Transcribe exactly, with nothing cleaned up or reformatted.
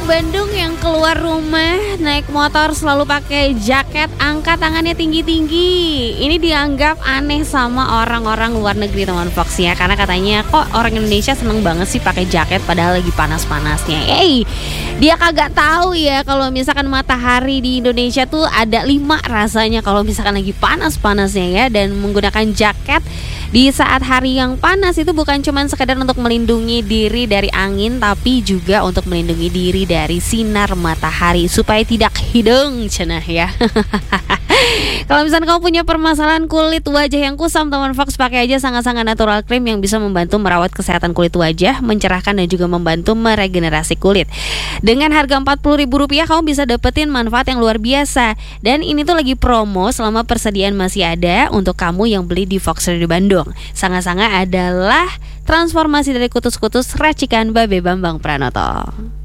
Bandung yang keluar rumah naik motor selalu pakai jaket, angkat tangannya tinggi-tinggi. Ini dianggap aneh sama orang-orang luar negeri, teman Fox ya, karena katanya kok orang Indonesia seneng banget sih pakai jaket padahal lagi panas-panasnya. Eh, dia kagak tahu ya kalau misalkan matahari di Indonesia tuh ada lima rasanya kalau misalkan lagi panas-panasnya ya, dan menggunakan jaket di saat hari yang panas itu bukan cuma sekedar untuk melindungi diri dari angin, tapi juga untuk melindungi diri dari sinar matahari supaya tidak hidung cenah ya. Kalau misalnya kamu punya permasalahan kulit wajah yang kusam, teman Fox, pakai aja sangat-sangat natural cream yang bisa membantu merawat kesehatan kulit wajah, mencerahkan dan juga membantu meregenerasi kulit. Dengan harga empat puluh ribu rupiah kamu bisa dapetin manfaat yang luar biasa. Dan ini tuh lagi promo selama persediaan masih ada untuk kamu yang beli di Fox Radio Bandung. Sangat-sangat adalah transformasi dari kutus-kutus racikan Babe Bambang Pranoto.